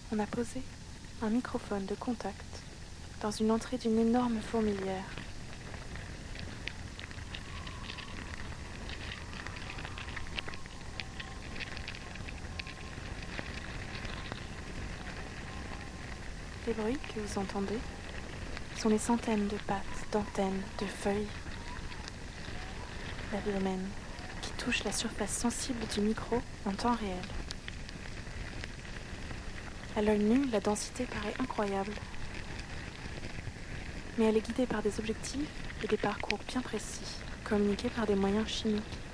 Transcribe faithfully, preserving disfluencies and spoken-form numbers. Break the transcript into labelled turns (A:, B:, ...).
A: On a posé un microphone de contact dans une entrée d'une énorme fourmilière. Les bruits que vous entendez sont les centaines de pattes, d'antennes, de feuilles. La vie humaine qui touche la surface sensible du micro en temps réel. À l'œil nu, la densité paraît incroyable. Mais elle est guidée par des objectifs et des parcours bien précis, communiqués par des moyens chimiques.